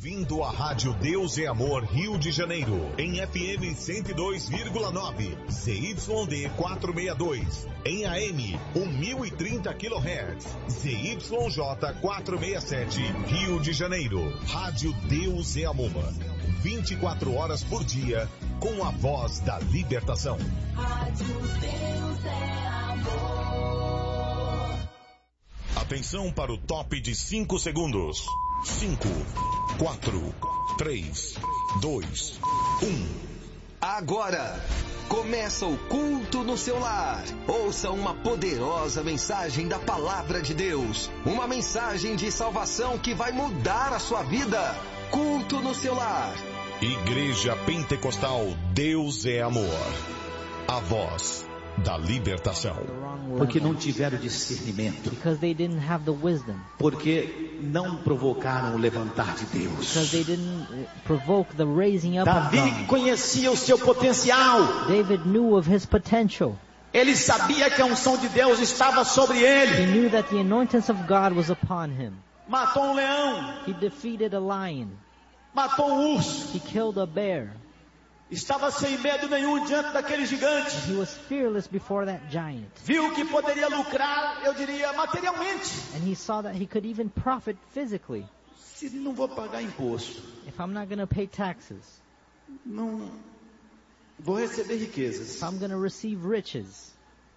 Bem-vindo à Rádio Deus é Amor Rio de Janeiro, em FM 102,9, ZYD 462, em AM 1030 kHz, ZYJ 467, Rio de Janeiro. Rádio Deus é Amor, 24 horas por dia, com a voz da libertação. Rádio Deus é Amor. Atenção para o top de 5 segundos. 5, 4, 3, 2, 1. Agora começa o culto no seu lar. Ouça uma poderosa mensagem da palavra de Deus. Uma mensagem de salvação que vai mudar a sua vida. Culto no seu lar. Igreja Pentecostal Deus é Amor. A voz da libertação. Porque não tiveram discernimento. Because they didn't have the wisdom. Porque não provocaram o levantar de Deus. Because they didn't provoke the raising up of Davi God. conhecia o seu potencial. David knew of his potential. Ele sabia que a unção de Deus estava sobre He ele. knew that the anointings of God was upon him. Matou um leão. He defeated a lion. Matou um urso. He killed a bear. Estava sem medo nenhum diante daquele gigante. He was fearless before that giant. Viu que poderia lucrar, eu diria, materialmente. And he saw that he could even profit physically. Se não vou pagar imposto, If I'm not going to pay taxes, não vou receber riquezas. if I'm going to receive riches,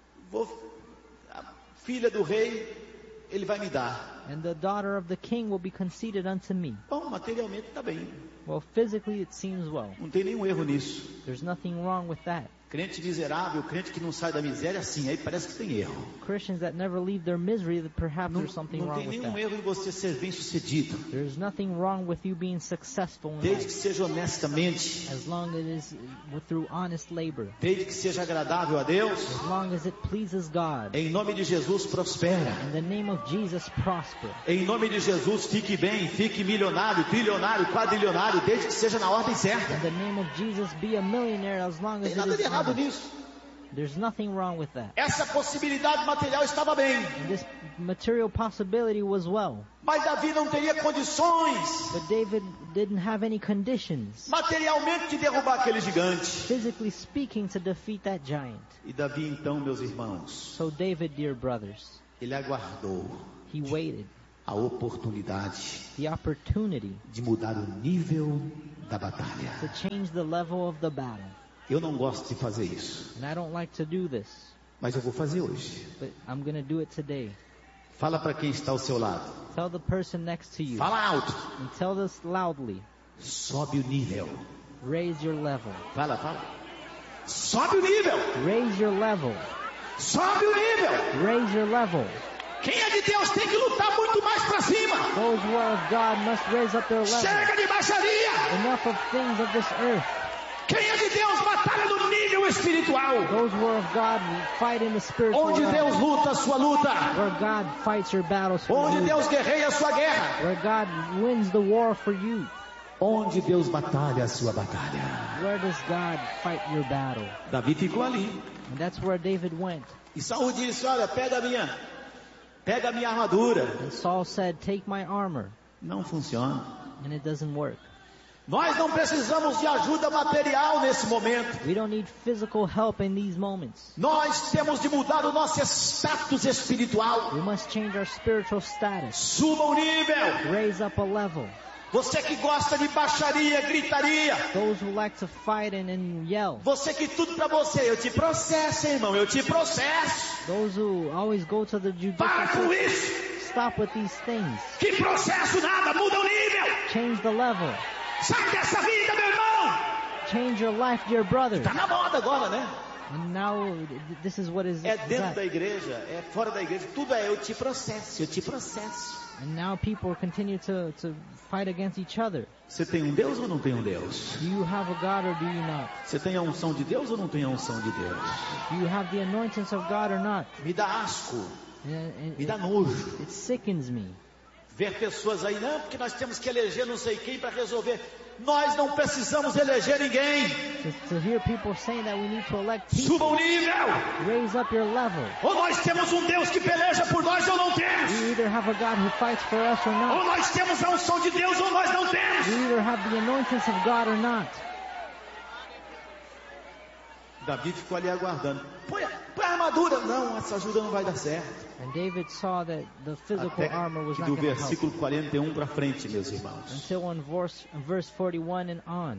A filha do rei, ele vai me dar. and the daughter of the king will be conceded unto me. Bom, materialmente está bem. Well, physically it seems well. Não tem nenhum erro nisso. There's nothing wrong with that. Crente miserável, crente que não sai da miséria, sim, aí parece que tem erro. Christians that never leave their misery, that perhaps Não, there's something não wrong tem with nenhum that. erro em você ser bem sucedido. There's nothing wrong with you being successful in Desde que life, seja honestamente. as long as it is through honest labor, Desde que seja agradável a Deus. as long as it pleases God. Em nome de Jesus, prospera. In the name of Jesus, prosper. Em nome de Jesus, fique bem, fique milionário, trilionário, quadrilionário, desde que seja na ordem certa. In the name of Jesus, be a millionaire as long Não as tem nada it de is errado honest. nisso. There's nothing wrong with that. Essa possibilidade material estava bem. And this material possibility was well. Mas Davi não teria condições But David didn't have any conditions, materialmente de derrubar aquele gigante. physically speaking, to defeat that giant. E Davi então, meus irmãos, So David, dear brothers, ele aguardou he waited a oportunidade the opportunity de mudar o nível da batalha. to change the level of the battle. Eu não gosto de fazer isso, And I don't like to do this, mas eu vou fazer hoje. but I'm going to do it today. Fala para quem está ao seu lado. Tell the person next to you, Fala alto. and tell this loudly, Sobe o nível. raise your level. Fala, fala. Sobe o nível. Raise your level. Sobe o nível. Raise your level. Quem é de Deus tem que lutar muito mais para cima. Those who are of God must raise up their level. Chega de baixaria. Enough of things of this earth. Quem é de Deus batalha no nível espiritual. Those who are of God fight in the spiritual Onde Deus realm. luta a sua luta. Where God fights your battles for Onde you. Deus guerreia a sua guerra. Where God wins the war for you. Onde Deus batalha a sua batalha. Where does God fight your battle? Davi ficou ali. And that's where David went. E Saul disse, olha, pega a minha armadura. And Saul said, take my armor. Não funciona. And it doesn't work. Nós não precisamos de ajuda material nesse momento. We don't need physical help in these moments. Nós temos de mudar o nosso status espiritual. We must change our spiritual status. Suba o nível. Raise up a level. Você que gosta de baixaria, gritaria. Those who like to fight and yell. Você que tudo pra você. Eu te processo, irmão. Eu te processo. Those who always go to the Para com judicial isso. system. Stop with these things. Que processo nada. Muda o nível. Change the level. Sai dessa vida, meu irmão. Change your life, dear brother. Tá na moda agora, né? And now this is what is É dentro that. da igreja, é fora da igreja. Tudo é eu te processo, eu te processo. And now people continue to fight against each other. Você tem um Deus ou não tem um Deus? Do you have a God or do you not? Você tem a unção de Deus ou não tem a unção de Deus? Do you have the anointings of God or not? Me dá asco, And me dá nojo. it sickens me. Ver pessoas aí, não, porque nós temos que eleger não sei quem para resolver. Nós não precisamos eleger ninguém. To hear people saying that we need to elect Suba people, o nível. raise up your level. Ou nós temos um Deus que peleja por nós ou não temos. We either have a God who fights for us or Ou not. nós temos a unção de Deus ou nós não temos. You either have the anointings of God or not. Davi ficou ali aguardando. Põe a armadura. Não, essa ajuda não vai dar certo. And David saw that the physical Até armor was que not do going to help. versículo 41 para frente, meus irmãos. Until on verse 41 and on,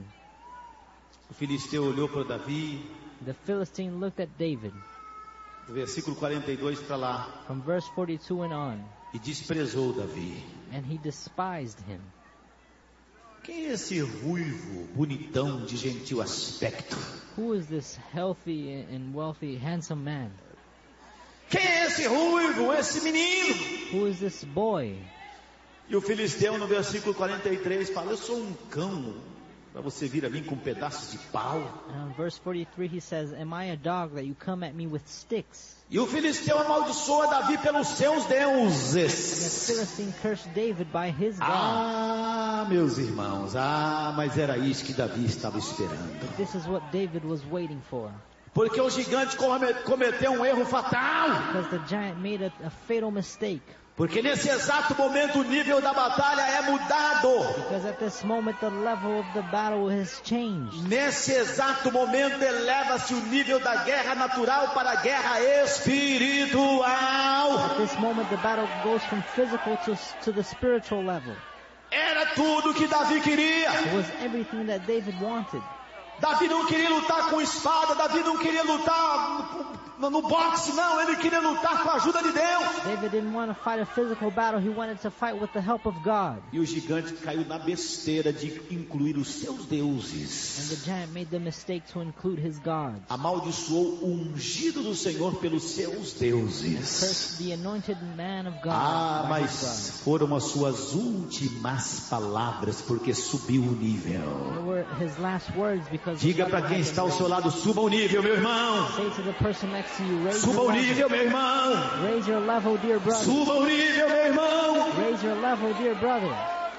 O filisteu olhou para Davi, the Philistine looked at David. do versículo 42 para lá, From verse 42 and on, e desprezou Davi. and he despised him. Quem é esse ruivo, bonitão, de gentil aspecto? Who is this healthy and wealthy, handsome man? Quem é esse ruivo, esse menino? Who is this boy? E o filisteu no versículo 43 fala, eu sou um cão, para você vir a mim com pedaços de pau. And in verse 43 he says, am I a dog that you come at me with sticks? E o filisteu amaldiçoa Davi pelos seus And the deuses. Philistine cursed David by his God. Ah, meus irmãos, mas era isso que Davi estava esperando. This is what David was waiting for. Porque o gigante cometeu um erro fatal. Because the giant made a fatal mistake. Porque nesse exato momento o nível da batalha é mudado. Because at this moment the level of the battle has changed. Nesse exato momento eleva-se o nível da guerra natural para a guerra espiritual. At this moment the battle goes from physical to the spiritual level. Era tudo que Davi queria. It was everything that David wanted. Davi não queria lutar com espada, Davi não queria lutar no boxe, não, ele queria lutar com a ajuda de Deus. David didn't want to fight a physical battle, he wanted to fight with the help of God. E o gigante caiu na besteira de incluir os seus And deuses. the giant made the mistake to include his gods. Amaldiçoou o ungido do Senhor pelos seus deuses. Cursed the anointed man of God by his Mas God. foram as suas últimas palavras, porque subiu o nível. They were his last words because Diga the para level quem had está ao been seu lado, suba o nível, meu irmão. raised. Say to the person next to you, raise Suba your o level. nível, meu irmão. Raise your level, dear brother. Suba o nível, meu irmão. Raise your level, dear brother.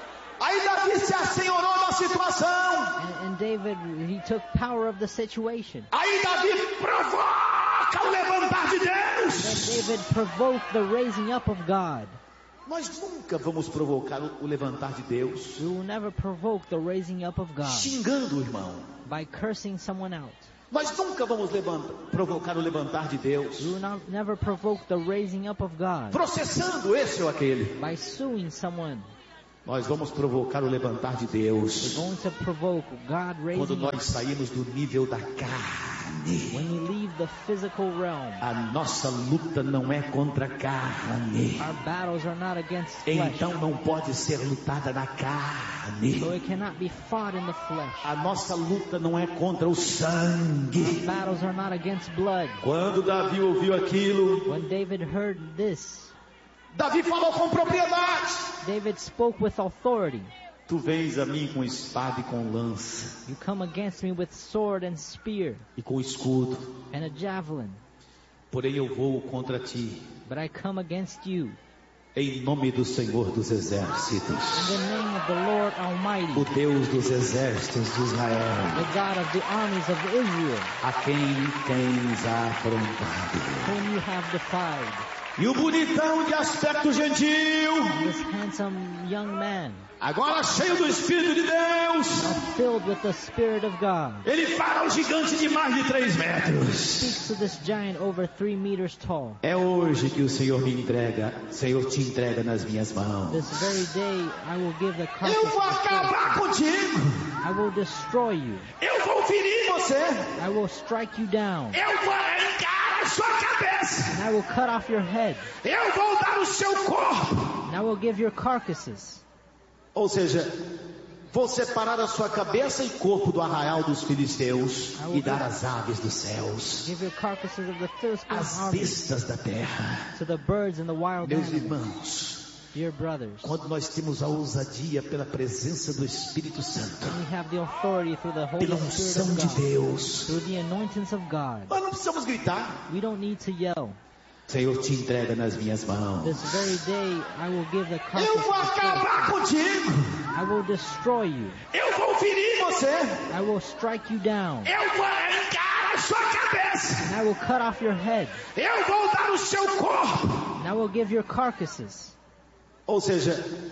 Aí Davi se assenhorou da situação. And David, he took power of the situation. Aí Davi provoca o levantar de Then Deus. David provoked the raising up of God. Nós nunca vamos provocar o levantar de Deus We will never provoke the raising up of God xingando o irmão. by cursing someone out. Nós nunca vamos provocar o levantar de Deus We will never provoke the raising up of God processando esse ou aquele. by suing someone. Nós vamos provocar o levantar de We're Deus going to provoke God quando raising up. nós saímos do nível da carne. When we leave the physical realm, A nossa luta não é contra a carne. our battles are not against flesh. Então não pode ser lutada na carne. So it cannot be fought in the flesh. A nossa luta não é contra o sangue. Battles are not against blood. Quando Davi ouviu aquilo, When David heard this, Davi falou com propriedade. David spoke with authority. Tu vens a mim com espada e com lança You come against me with sword and spear e com escudo. and a javelin, Porém eu vou contra ti but I come against you em nome do Senhor dos exércitos, in the name of the Lord Almighty, o Deus dos exércitos de Israel, the God of the armies of Israel, a quem tens afrontado. whom you have defied. E o bonitão de aspecto gentil, This handsome young man, agora cheio do Espírito de Deus, now filled with the Spirit of God, ele fala ao gigante de mais de 3 metros. speaks to this giant over 3 meters tall. É hoje que o Senhor Senhor te entrega nas minhas mãos. This very day I will give the carcass Eu vou of the acabar contigo. I will destroy you. Eu vou ferir você. I will strike you down. Eu vou arrancar a sua cabeça. And I will cut off your head. Eu vou dar o seu corpo. And I will give your carcasses. Ou seja, vou separar a sua cabeça e corpo do arraial dos filisteus e dar as aves dos céus, Give your carcasses of the Philistine as army bestas da terra. to the birds and the wild Meus animals. irmãos, Dear brothers, quando nós temos a ousadia pela presença do Espírito Santo, we have the authority through the Holy pela Spirit unção of de God, Deus, through the anointings of God. nós não precisamos gritar. We don't need to yell. Senhor te entrega nas minhas mãos. This very day I will give the Eu carcass vou of the acabar Philistines. contigo. I will destroy you. Eu vou ferir você. I will strike you down. Eu vou arrancar a sua cabeça. And I will cut off your head. Eu vou dar o seu corpo. And I will give your carcasses. Ou seja,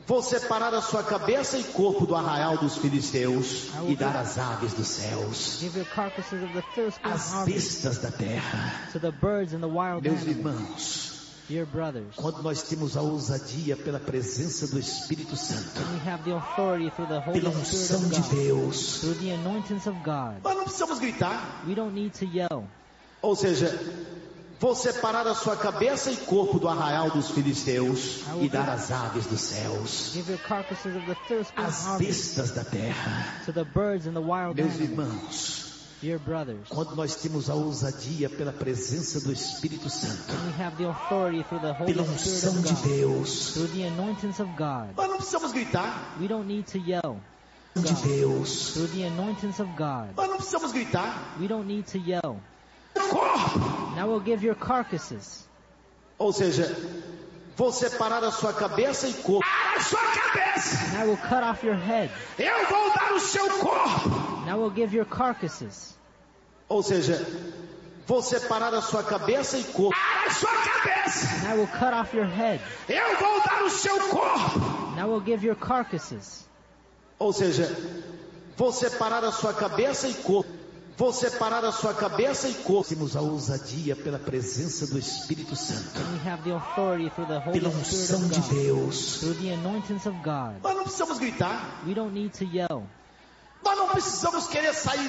vou separar a sua cabeça e corpo do arraial dos filisteus e dar às aves dos céus, Give your carcasses of the Philistine às army bestas da terra. to the birds and the wild Meus animals. irmãos, Dear brothers, quando nós temos a ousadia pela presença do Espírito Santo, we have the authority through the Holy pela Spirit unção of de God, Deus, through the anointings of God. nós não precisamos gritar. We don't need to yell. Ou seja, vou separar a sua cabeça e corpo do arraial dos filisteus e dar às aves dos céus, Give your carcasses of the Philistine às army bestas da terra. to the birds and the wild Meus animals. irmãos, Dear brothers, quando nós temos a ousadia pela presença do Espírito Santo, we have the authority through the Holy pela Spirit unção of de God, Deus, through the anointings of God. nós não precisamos gritar. We don't need to yell. De Deus, Through the anointings of God. nós não precisamos gritar. We don't need to yell. Corpo! Now we'll give your carcasses. Ou seja, vou separar a sua cabeça e corpo. A sua cabeça! Now we'll cut off your head. Eu vou dar o seu corpo! Now we'll give your carcasses. Ou seja, vou separar a sua cabeça e corpo. A sua cabeça! Now we'll cut off your head. Eu vou dar o seu corpo! Now we'll give your carcasses. Ou seja, vou separar a sua cabeça e corpo. Vou separar a sua cabeça e corpo. Temos a ousadia pela presença do Espírito Santo, And we have the authority through the Holy pela Spirit unção of de God, Deus. through the anointings of God. Nós não precisamos gritar. We don't need to yell. Nós não precisamos querer sair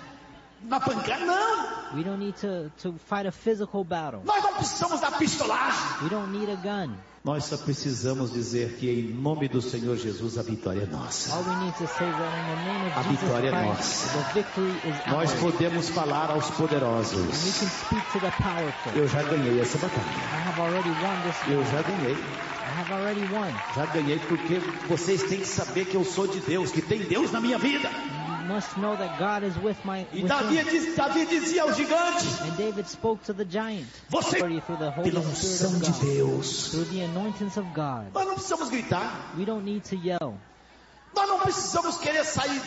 na pancada. Não! We don't need to fight a physical battle. Nós não precisamos da pistolagem. We don't need a gun. Nós só precisamos dizer que em nome do Senhor Jesus a vitória é nossa. All we need to say is that in the name A of Jesus vitória é Christ, nossa. the victory is Nós ours. podemos falar aos And we poderosos. can speak to the powerful. Eu já ganhei essa batalha. I have already won this Eu battle. já ganhei. I have already won. Já ganhei porque vocês têm que saber que eu sou de Deus, que tem Deus na minha vida. You must know that God is with E with Davi me. dizia ao gigante: And David spoke to the giant. Você, Authority through the Holy pela Spirit unção of de God, Deus. through the anointings of God. Nós não precisamos gritar. We don't need to yell. Nós não precisamos querer sair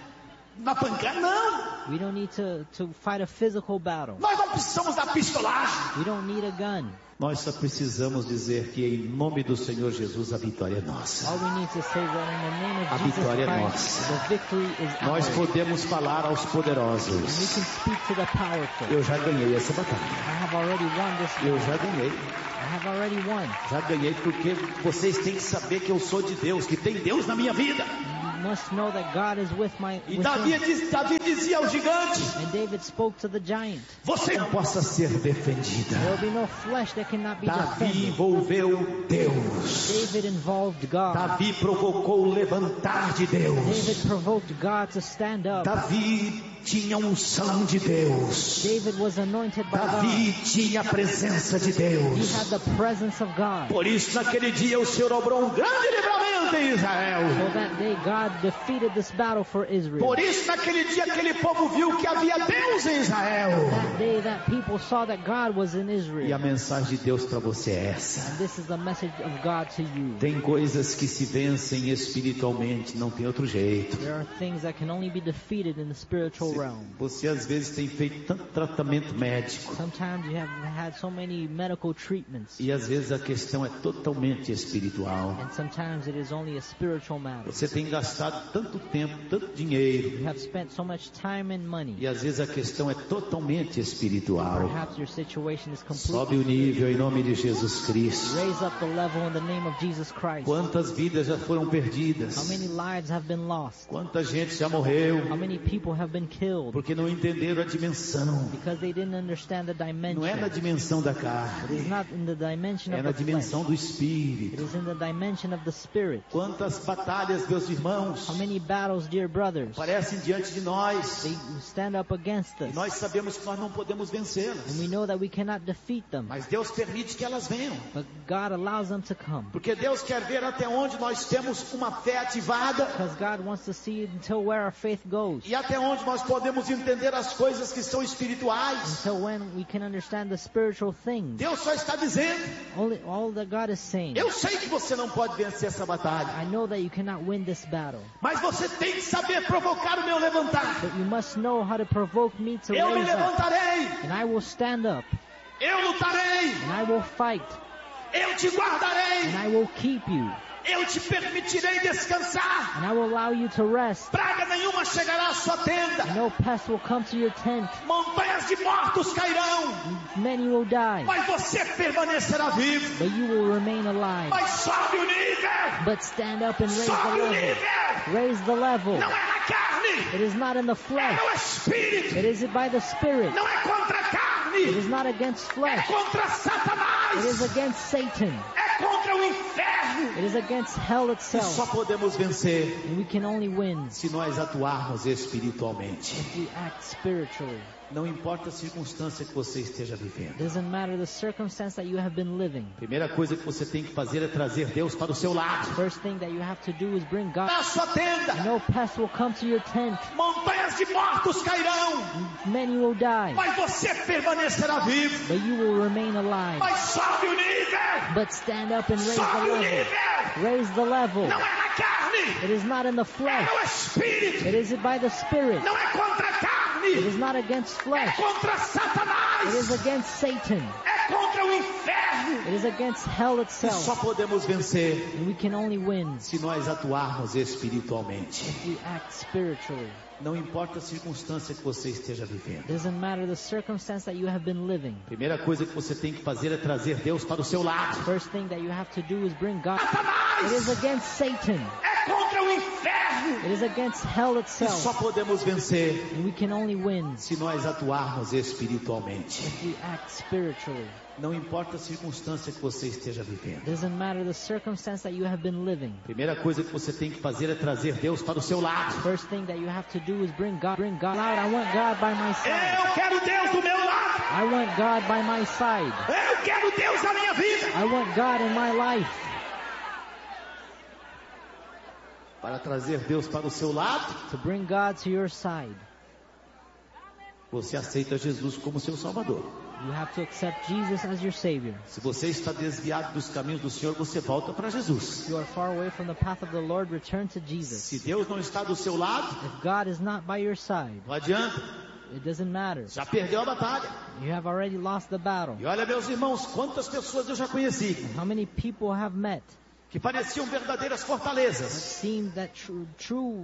na pancada. Não! We don't need to fight a physical battle. Nós não precisamos da pistolagem. We don't need a gun. Nós só precisamos dizer que em nome do Senhor Jesus a vitória é nossa. All we need to say is that in the name A of Jesus vitória é Christ, nossa. the victory is Nós ours. podemos falar aos And we poderosos. can speak to the powerful. Eu já ganhei essa batalha. I have already won this Eu battle. já ganhei. I have already won. Já ganhei porque vocês têm que saber que eu sou de Deus, que tem Deus na minha vida. You must know that God is with E me. Davi dizia ao gigante: And David spoke to the giant. você não possa ser defendida. There will be no flesh that cannot be Davi defended. envolveu Deus. David involved God. Davi provocou o levantar de Deus. David provoked God to stand up. Davi tinha unção de Deus. David was anointed by God. Davi tinha a presença de He Deus. had the presence of God. Por isso, naquele dia, o Senhor obrou um grande livramento em Israel. So that day God defeated this battle for Israel. Por isso, naquele dia, aquele povo viu que havia Deus em Israel. That day that people saw that God was in E a Israel. mensagem de Deus para você é essa. And this is the message of God to you. Tem coisas que se vencem espiritualmente, não tem outro jeito. There are things that can only be defeated in the spiritual realm. Você às vezes tem feito tanto tratamento médico. Sometimes you have had so many medical treatments. E às vezes a questão é totalmente espiritual. And sometimes it is only a spiritual matter. Você tem gastado tanto tempo, tanto dinheiro. You have spent so much time and money. E às vezes a questão é totalmente espiritual. Perhaps your situation is Sobe o completely. nível em nome de Jesus Cristo. Raise up the level in the name of Jesus Christ. Quantas vidas já foram How perdidas? many lives have been lost? Quanta gente já morreu? How many people have been killed Porque não entenderam a dimensão. because they didn't understand the Não é na dimension? dimensão da It carne. is not in the dimension É of na the flesh. dimensão do It Espírito. is in the dimension of the Spirit. Quantas batalhas, meus irmãos, How many battles, dear brothers, aparecem diante de nós. they stand up against E us. nós sabemos que nós não podemos And vencê-las. we know that we cannot defeat them. Mas Deus permite que elas venham. But God allows them to come. Porque Deus quer ver até onde nós temos uma fé ativada. Because God wants to see until where our faith goes. E até onde nós podemos entender as coisas que são espirituais. Until when we can understand the spiritual things. Deus só está dizendo: All that God is saying. eu sei que você não pode vencer essa batalha. I know that you cannot win this battle. Mas você tem que saber provocar o meu levantar. But you must know how to provoke me to Eu me raise up. levantarei. And I will stand up. Eu lutarei. And I will fight. Eu te guardarei. And I will keep you. eu te permitirei descansar. and I will allow you to rest. Praga nenhuma chegará à sua tenda. And no pest will come to your tent. Montanhas de mortos cairão, Many will die, mas você permanecerá vivo. but you will remain alive. Mas sobe o nível. But stand up and raise the Sobe o level. nível. Raise the level. Não é na carne, It is not in the é flesh. no espírito. It is by the Spirit. Não é contra a It carne, is not against é flesh. contra It is Satanás, against Satan. é contra o inferno. It is against hell E itself. só podemos vencer And we can only win se nós atuarmos espiritualmente. if we act spiritually. Não importa a circunstância que você esteja vivendo. It doesn't matter the circumstance that you have been living. Primeira coisa que você tem que fazer é trazer Deus para o seu lado. First thing that you have to do is bring God. Na sua tenda, No pest will come to your tent. montanhas de mortos cairão, Many will die, mas você permanecerá vivo. but you will remain alive. Mas sobe o nível. But stand up and raise Sobe the o level. nível. Raise the level. Não é na carne, It is not in the é flesh. no espírito. It is by the Spirit. Não é contra a It carne, is not against é flesh. contra It is Satanás, against Satan. é contra o inferno. It is against hell E itself. só podemos vencer And we can only win se nós atuarmos espiritualmente. if we act spiritually. Não importa a circunstância que você esteja vivendo. It doesn't matter the circumstance that you have been living. Primeira coisa que você tem que fazer é trazer Deus para o seu lado. First thing that you have to do is bring God. It is Satanás, against Satan. é contra o inferno. It is against hell E só itself. podemos vencer And we can only win se nós atuarmos espiritualmente. if we act spiritually. Não importa a circunstância que você esteja vivendo. It doesn't matter the circumstance that you have been living. Primeira coisa que você tem que fazer é trazer Deus para o seu lado. First thing that you have to do is bring God. Bring God out. I want God by my side. Eu quero Deus do meu lado. I want God by my side. Eu quero Deus na minha vida. I want God in my life. Para trazer Deus para o seu lado, To bring God to your side, você aceita Jesus como seu Salvador. you have to accept Jesus as your Savior. Se você está desviado dos caminhos do Senhor, você volta para Jesus. If you are far away from the path of the Lord, return to Jesus. Se Deus não está do seu lado, If God is not by your side, não adianta. it doesn't matter. Já perdeu a batalha. You have already lost the battle. E olha, meus irmãos, quantas pessoas eu já conheci How many people have met que pareciam verdadeiras fortalezas, seemed that true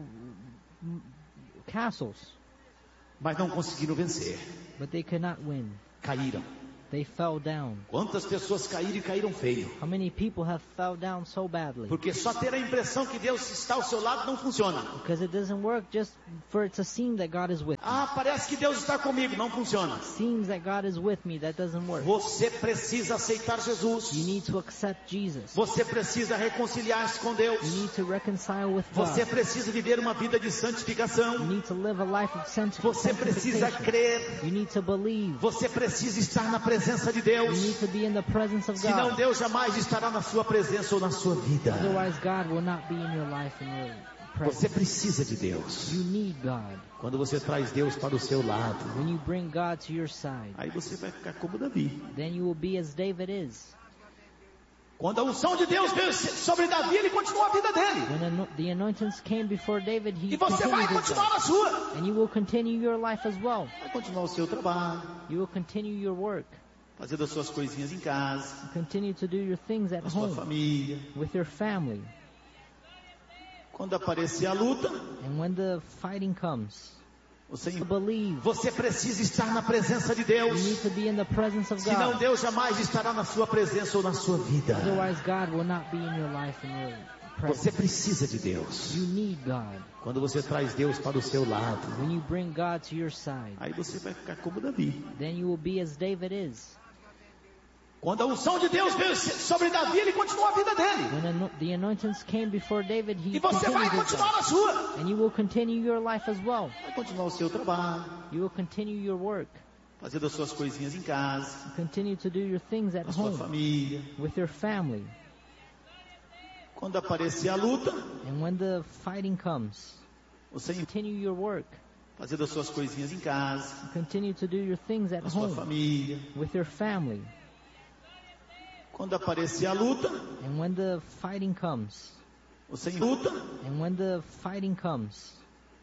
castles, mas não conseguiram vencer. but they could not win. Caíram. They fell down. Quantas pessoas caíram e caíram feio? How many people have fell down so badly? Porque só ter a impressão que Deus está ao seu lado não funciona. Because it doesn't work just for it to seem that God is with me. Ah, parece que Deus está comigo. Não funciona. Seems that God is with me. That doesn't work. Você precisa aceitar Jesus. You need to accept Jesus. Você precisa reconciliar-se com Deus. You need to reconcile with God. Você precisa viver uma vida de You santificação. need to live a life of Você precisa sanctification. crer. You need to believe. Você precisa estar na presença de You Deus. need to be in the presence of Senão God. Deus jamais estará na sua presença ou na sua vida. Otherwise, God will not be in your life and your Você presence. precisa de Deus. You need God. Quando você traz Deus para o seu lado, When you bring God to your side, aí você vai ficar como Davi. then you will be as David is. Quando a unção de Deus veio sobre Davi, ele continuou a vida dele. When the anointings came before David, he E você vai continued his continuar life. na sua. And you will continue your life as well. Vai continuar o seu trabalho, You will continue your work. fazendo as suas coisinhas em casa, Continue to do your things at com a sua home, família. with your family. Quando aparecer a luta, And when the fighting comes, você believe. Você precisa estar na presença de You Deus. need to be in the presence of Senão God. Deus jamais estará na sua presença ou na sua vida. Otherwise, God will not be in your life and your Você presence. precisa de Deus. You need God. Quando você traz Deus para o seu lado, When you bring God to your side, aí você vai ficar como Davi. then you will be as David is. Quando a unção de Deus veio sobre Davi, ele continuou a vida dele. When the anointings came before David, he E você vai continued his continuar life. na sua. And you will continue your life as well. Vai continuar o seu trabalho, You will continue your work. fazendo as suas coisinhas em casa, Continue to do your things at com a sua home, família. with your family. Quando aparecer a luta, And when the fighting comes, você continue your work. fazendo as suas coisinhas em casa, Continue to do your things at com a sua home, família. with your family. Quando aparecer a luta, And when the fighting comes, você luta, and when the fighting comes,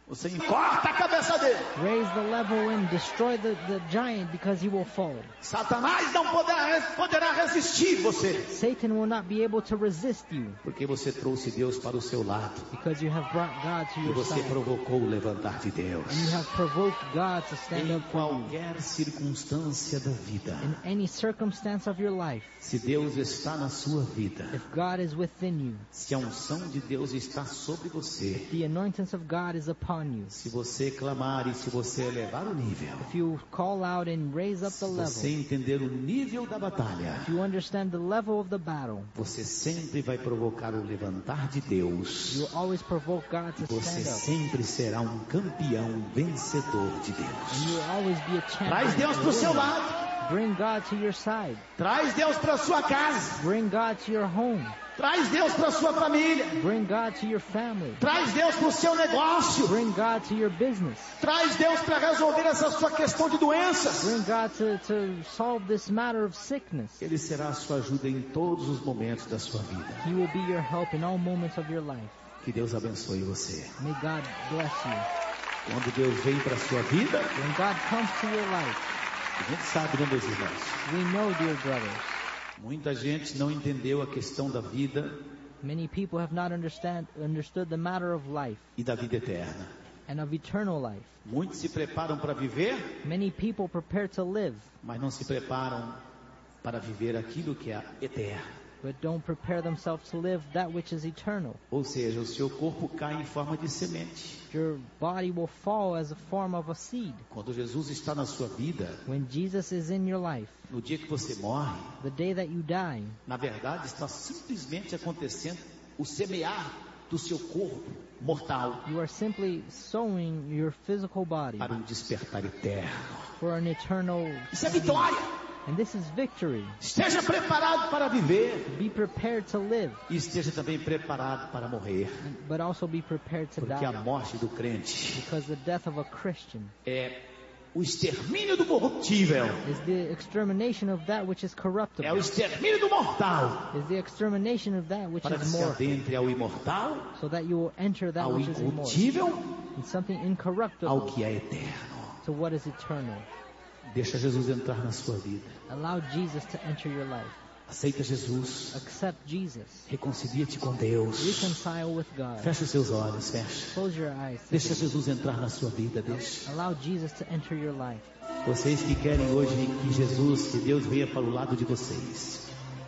Você encorta a cabeça dele. Raise the level and destroy the giant because he will fall. Satanás não poderá resistir você. Satan will not be able to resist you Porque você trouxe Deus para o seu lado. because you have brought God to E your você side. provocou o levantar de Deus. And you have provoked God to stand Em up for you. qualquer circunstância da vida. In any circumstance of your life, Se Deus está na sua vida. if God is within you, Se a unção de Deus está sobre você. the anointing of God is upon you. Se você clamar e se você elevar o nível. If you call out and raise up the Se você level, entender o nível da batalha. if you understand the level of the battle, Você sempre vai provocar o levantar de Deus. you will always provoke God to Você stand up. sempre será um campeão vencedor de And Deus. you will always be a Traz champion. Deus para o seu a winner. lado. Bring God to your side. Traz Deus para a sua casa. Bring God to your home. Traz Deus para a sua família. Bring God to your family. Traz Deus para o seu negócio. Bring God to your business. Traz Deus para resolver essa sua questão de doenças. Bring God to solve this matter of sickness. Ele será a sua ajuda em todos os momentos da sua vida. He will be your help in all moments of your life. Que Deus abençoe você. May God bless you. Quando Deus vem para a sua vida, When God comes to your life, a gente sabe, né, meus irmãos? we know, dear brothers, Muita gente não entendeu a questão da vida many people have not understood the matter of life e da vida eterna. and of eternal life. Muitos se preparam para viver, Many people prepare to live, mas não se preparam para viver aquilo que é eterno. but don't prepare themselves to live that which is eternal. Ou seja, o seu corpo cai em forma de semente. Your body will fall as a form of a seed. Quando Jesus está na sua vida, When Jesus is in your life, no dia que você morre, the day that you die, na verdade está simplesmente acontecendo o semear do seu corpo mortal you are simply sowing your physical body para um despertar eterno. for an eternal Isso é seed. vitória. And this is victory. Esteja preparado para viver Be prepared to live, e esteja também preparado para morrer, but also be prepared to porque a die. morte do crente Because the death of a Christian é o extermínio do corruptível, is the extermination of that which is é o corruptible. extermínio do mortal, Is the extermination of that which para que is se mortal, adentre ao imortal, so that you will enter that ao which is immortal, incorruptível, and something ao incorruptible que é eterno. to what is eternal. Deixa Jesus entrar na sua vida. Allow Jesus to enter your life. Aceita Jesus. Accept Jesus. Reconcilia-te com Deus. Reconcile with God. Fecha os seus olhos, fecha. Close your eyes. Deixa Jesus entrar na sua vida, deixa. Allow Jesus to enter your life. Vocês que querem hoje que Jesus, que Deus venha para o lado de vocês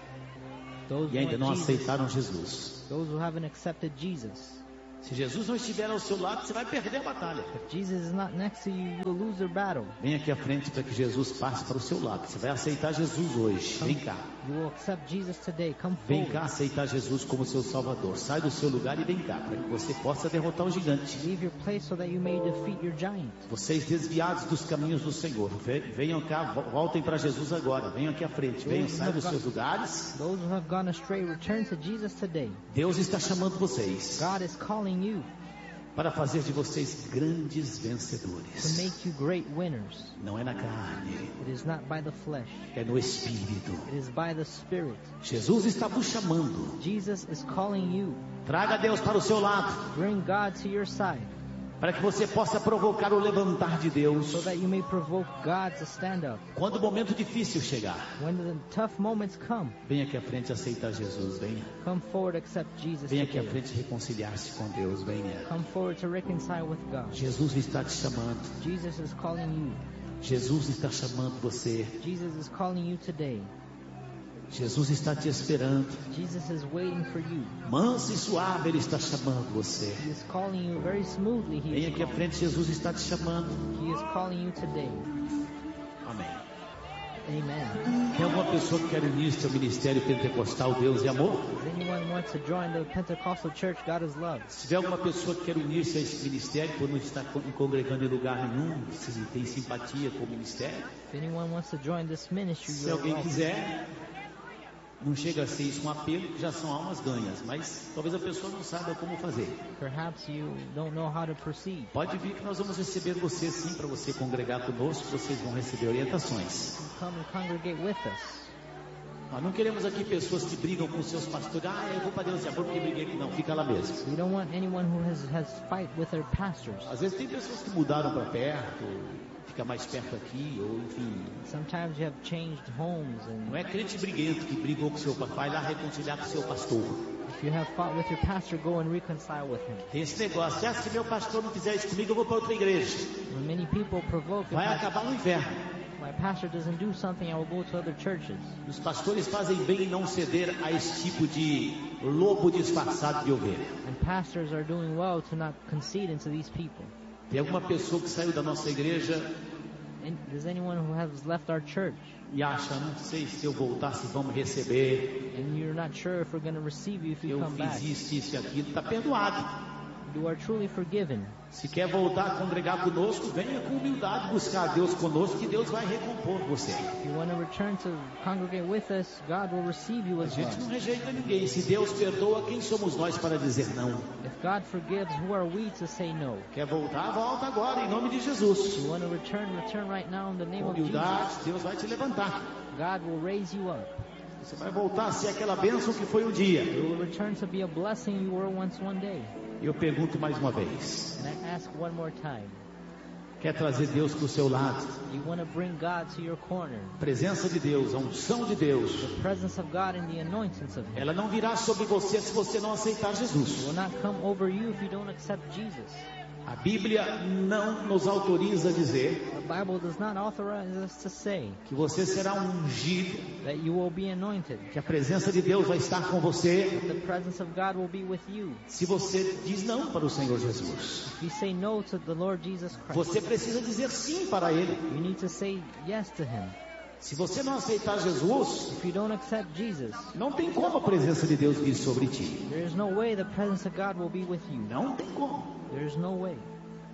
Those e who, ainda não want Jesus, aceitaram Jesus. those who haven't accepted Jesus. Se Jesus não estiver ao seu lado, você vai perder a batalha. If Jesus is not next to you, you will lose your battle. Vem aqui à frente para que Jesus passe para o seu lado. Você vai aceitar Jesus hoje. Vem cá. You will accept Jesus today. Come Vem forward. cá aceitar Jesus como seu Salvador. Sai do seu lugar e vem cá, para que você possa derrotar o gigante. Leave your place so that you may defeat your giant. Vocês desviados dos caminhos do Senhor, venham cá, voltem para Jesus agora. Venham aqui à frente, venham, saiam dos seus lugares. Those who have gone astray, return to Jesus today. Deus está chamando vocês God is calling you para fazer de vocês grandes to vencedores. make you great winners. Não é na carne, It is not by the flesh. é no Espírito. It is by the Spirit. Jesus está vos chamando. Jesus is calling you. Traga Deus para o seu lado, Bring God to your side para que você possa provocar o levantar de Deus. so that you may provoke God to stand up. Quando o momento difícil chegar, When the tough moments come, venha aqui à frente aceitar Jesus, venha. come forward, accept Jesus Venha aqui à today. frente reconciliar-se com Deus, venha. Come forward to reconcile with God. Jesus está te chamando. Jesus is calling you. Jesus está chamando você. Jesus is calling you today. Jesus está te esperando. Jesus is waiting for you. Manso e suave, Ele está chamando você. He is calling you very smoothly. Venha aqui à frente, Jesus está te chamando. He is calling you today. Amém. Amen. Tem alguma pessoa que quer unir-se ao ministério pentecostal Deus e Amor? Does anyone want to join the Pentecostal Church, God is Love? Se tiver alguma pessoa que quer unir-se a esse ministério, por não estar congregando em lugar nenhum, se tem simpatia com o ministério, If anyone wants to join this ministry, se you're alguém welcome. quiser, não chega a ser isso um apelo, que já são almas ganhas, mas talvez a pessoa não saiba como fazer. Perhaps you don't know how to proceed. Pode vir que nós vamos receber você sim, para você congregar conosco, vocês vão receber orientações. Come and congregate with us. Nós não queremos aqui pessoas que brigam com seus pastores. Eu vou para Deus e Amor porque briguei aqui. Não, fica lá mesmo. We don't want anyone who has fight with their pastors. Às vezes tem pessoas que mudaram para perto, fica mais perto aqui, ou enfim. Sometimes you have changed homes, Não and é crente briguento que brigou com seu pastor. Vai lá reconciliar com seu pastor. if you have fought with your pastor, go and reconcile with him. Tem esse negócio. Se meu pastor não fizer isso comigo, eu vou para outra igreja. When many people provoke, Vai acabar no inferno. my pastor doesn't do something, I will go to other churches. Os pastores fazem bem em não ceder a esse tipo de lobo disfarçado de ovelha. And pastors are doing well to not concede into these people. Tem alguma pessoa que saiu da nossa igreja And does anyone who has left our church e acha, não sei se eu voltar se vão me receber, and you're not sure if we're going to receive you if you eu come back? fiz isso e aquilo, está perdoado. You are truly forgiven. Se quer voltar a congregar conosco, venha com humildade buscar a Deus conosco, que Deus vai recompor você. If you want to return to congregate with us, God will receive you A as gente não well. rejeita ninguém. Se Deus perdoa, quem somos nós para dizer não? If God forgives, who are we to say no? Quer voltar? Volta agora, em nome de Jesus. You want to return right now in the name Com of Jesus. humildade, Deus vai te levantar. God will raise you up. Você vai voltar a ser aquela bênção que foi um dia. You will return to be a blessing you were once one day. Eu pergunto mais uma vez. And I ask one more time. Quer trazer Deus para o seu lado? You want to bring God to your corner. Presença de Deus, a unção de Deus. The presence of God and the anointings of Him Ela não virá sobre você se você não aceitar Jesus. will not come over you if you don't accept Jesus. A Bíblia não nos autoriza a dizer The Bible does not authorize us to say que você será ungido, that you will be anointed. que a presença de Deus vai estar com você, The presence of God will be with you. se você diz não para o Senhor Jesus. If you say no to the Lord Jesus Christ, Você precisa dizer sim para Ele. you need to say yes to Him. Se você não aceitar Jesus, If you don't accept Jesus, não tem como a presença de Deus vir sobre ti. there is no way the presence of God will be with you. Não tem como. There is no way.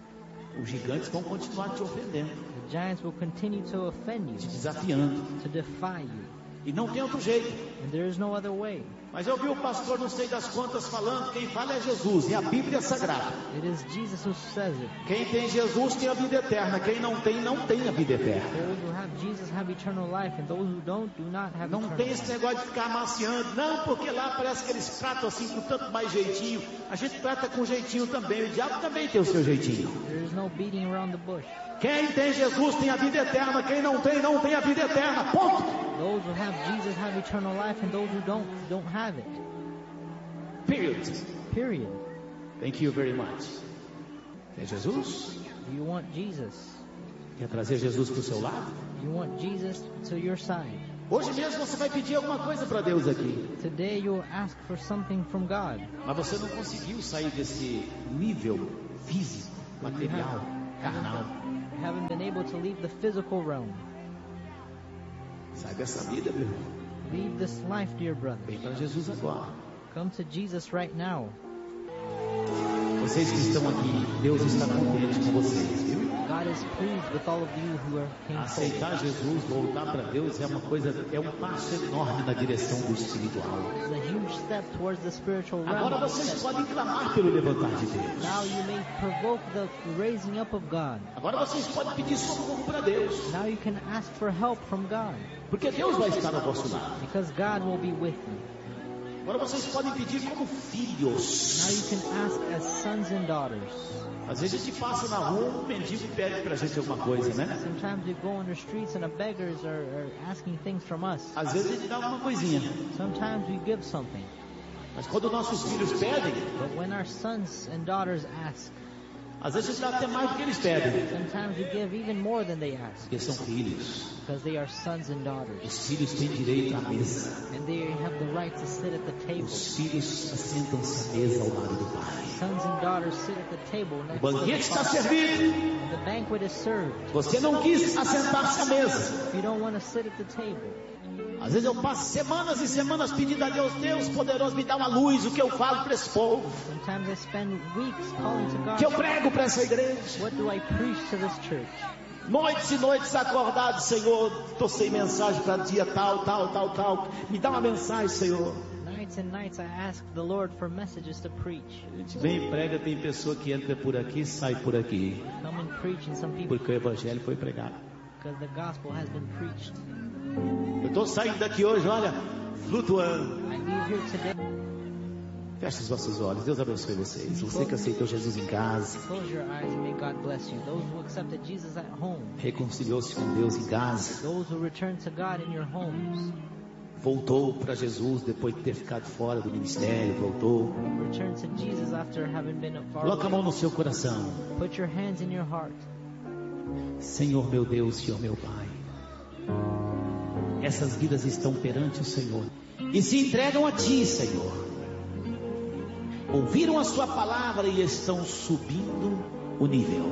Os gigantes vão continuar te ofendendo, The giants will continue to offend you, te desafiando. to defy you. E não tem outro jeito. And there is no other way. Mas eu vi o pastor, não sei das quantas, falando, quem fala é Jesus, e a Bíblia é sagrada. It is Jesus who says it. Quem tem Jesus tem a vida eterna, quem não tem, não tem a vida eterna. Those who have Jesus have eternal life, and those who don't do not have Não eternal tem esse life. negócio de ficar amaciando, não, porque lá parece que eles tratam assim com tanto mais jeitinho. A gente trata com jeitinho também, o diabo também tem o seu jeitinho. There is no beating around the bush. Quem tem Jesus tem a vida eterna, quem não tem, não tem a vida eterna, ponto. Those who have Jesus have eternal life, and those who don't have it. Period. Period. Thank you very much. Quer Jesus? Do you want Jesus? Quer trazer Jesus para o seu lado? Do you want Jesus to your side? Hoje mesmo você vai pedir alguma coisa para Deus aqui, Today you will ask for something from God. mas você não conseguiu sair desse nível físico, material, carnal. You haven't been able to leave the physical realm. Sai dessa vida, meu irmão. Leave this life, dear brother. Vem para Jesus agora. Come to Jesus right now. Vocês que estão aqui, Deus está contente com vocês, viu? God is pleased with all of you who came forward. Aceitar Jesus, voltar para Deus é uma coisa, é um passo enorme na direção do espiritual. It's a huge step towards the spiritual realm. Agora vocês podem clamar pelo levantar de Deus. Now you may provoke the raising up of God. Agora vocês podem pedir socorro para Deus, Now you can ask for help from God, porque Deus vai estar ao vosso lado. because God will be with you. Agora vocês podem pedir como filhos. Now you can ask as sons and daughters. Às vezes a gente passa na rua, um mendigo pede pra gente alguma coisa, né? Sometimes we go on the streets and the beggars are asking things from us. Às vezes a gente dá alguma coisinha. Sometimes we give something. Mas quando nossos filhos pedem, But when our sons and daughters ask, às vezes a gente dá até mais do que eles pedem. sometimes we give even more than they ask, Porque são filhos. because they are sons and daughters. Os filhos têm direito à mesa. And they have the right to sit at the table. Os filhos assentam-se à mesa ao lado do pai. Sons and daughters sit at the table O next to the banquete está father. servido. The banquet is served. Você não quis assentar-se à mesa. If you don't want to sit at the table, Às vezes eu passo semanas e semanas pedindo a Deus, Deus poderoso, me dá uma luz, o que eu falo para esse povo, sometimes I spend weeks calling to o que eu God, prego para essa igreja. what do I preach to this church? Noites e noites acordado, Senhor, estou sem mensagem para dia tal. Me dá uma mensagem, Senhor. Nights and nights I ask the Lord for messages to preach. A gente vem e prega, tem pessoa que entra por aqui e sai por aqui, Come and preach, and some people, porque o evangelho foi pregado. because the gospel has been preached. Eu estou saindo daqui hoje, olha, flutuando. I leave here today. Feche os vossos olhos. Deus abençoe vocês. Você que aceitou Jesus em casa, Close your eyes and may God bless you. Those who accepted Jesus at home. reconciliou-se com Deus em casa, Those who returned to God in your homes. voltou para Jesus depois de ter ficado fora do ministério, voltou. Return to Jesus after having been far Coloca a mão away. no seu coração. Put your hands in your heart. Senhor meu Deus, Senhor meu Pai, essas vidas estão perante o Senhor e se entregam a Ti, Senhor. Ouviram a Sua palavra e estão subindo o nível.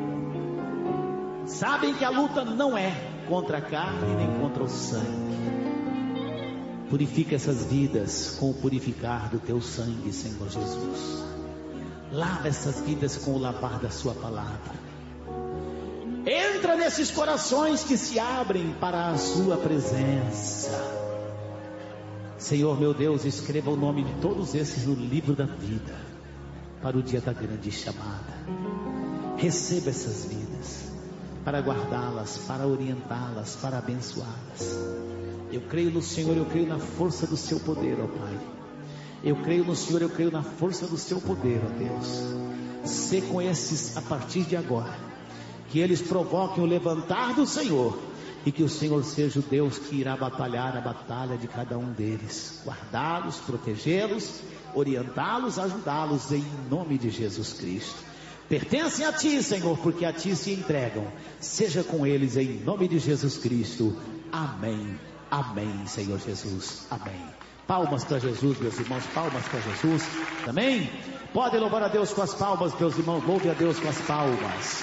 Sabem que a luta não é contra a carne nem contra o sangue. Purifica essas vidas com o purificar do Teu sangue, Senhor Jesus. Lava essas vidas com o lavar da Sua palavra. Entra nesses corações que se abrem para a Sua presença. Senhor meu Deus, escreva o nome de todos esses no livro da vida, para o dia da grande chamada. Receba essas vidas, para guardá-las, para orientá-las, para abençoá-las. Eu creio no Senhor, eu creio na força do Seu poder, ó Pai. Eu creio no Senhor, eu creio na força do Seu poder, ó Deus. Sê com esses a partir de agora, que eles provoquem o levantar do Senhor, e que o Senhor seja o Deus que irá batalhar a batalha de cada um deles, guardá-los, protegê-los, orientá-los, ajudá-los em nome de Jesus Cristo. Pertencem a Ti, Senhor, porque a Ti se entregam. Seja com eles em nome de Jesus Cristo. Amém. Amém, Senhor Jesus. Amém. Palmas para Jesus, meus irmãos, palmas para Jesus. Amém? Podem louvar a Deus com as palmas, meus irmãos, louve a Deus com as palmas.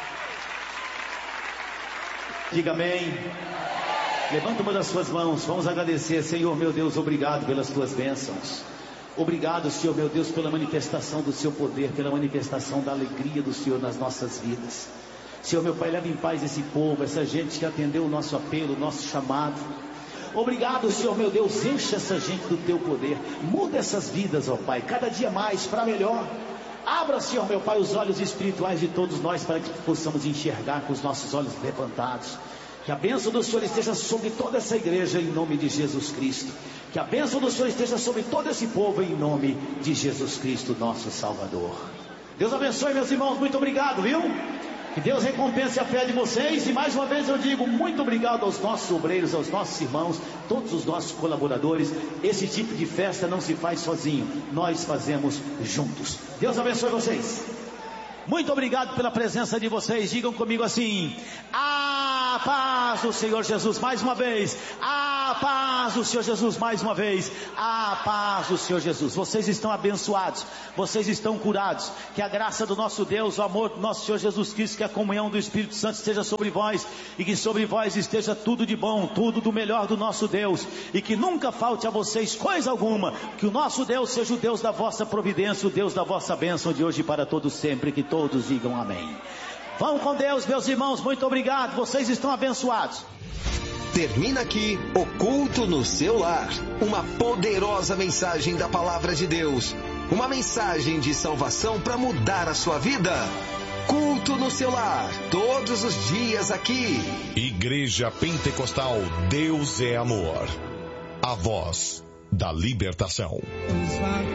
Diga amém. Levanta uma das suas mãos. Vamos agradecer. Senhor meu Deus, obrigado pelas tuas bênçãos. Obrigado, Senhor meu Deus, pela manifestação do seu poder, pela manifestação da alegria do Senhor nas nossas vidas. Senhor meu Pai, leva em paz esse povo, essa gente que atendeu o nosso apelo, o nosso chamado. Obrigado, Senhor meu Deus, enche essa gente do teu poder. Muda essas vidas, ó Pai, cada dia mais para melhor. Abra, Senhor meu Pai, os olhos espirituais de todos nós, para que possamos enxergar com os nossos olhos levantados. Que a bênção do Senhor esteja sobre toda essa igreja, em nome de Jesus Cristo. Que a bênção do Senhor esteja sobre todo esse povo, em nome de Jesus Cristo, nosso Salvador. Deus abençoe, meus irmãos, muito obrigado, viu? Que Deus recompense a fé de vocês. E mais uma vez eu digo muito obrigado aos nossos obreiros, aos nossos irmãos, todos os nossos colaboradores. Esse tipo de festa não se faz sozinho, nós fazemos juntos. Deus abençoe vocês. Muito obrigado pela presença de vocês. Digam comigo assim: a paz do Senhor Jesus. Mais uma vez, a paz do Senhor Jesus. Mais uma vez, a paz do Senhor Jesus. Vocês estão abençoados, vocês estão curados. Que a graça do nosso Deus, o amor do nosso Senhor Jesus Cristo, que a comunhão do Espírito Santo esteja sobre vós, e que sobre vós esteja tudo de bom, tudo do melhor do nosso Deus, e que nunca falte a vocês coisa alguma. Que o nosso Deus seja o Deus da vossa providência, o Deus da vossa bênção de hoje e para todos sempre. Que todos digam amém. Vão com Deus, meus irmãos, muito obrigado, vocês estão abençoados. Termina aqui o culto no seu lar. Uma poderosa mensagem da palavra de Deus. Uma mensagem de salvação para mudar a sua vida. Culto no seu lar, todos os dias aqui. Igreja Pentecostal Deus é Amor. A voz da libertação.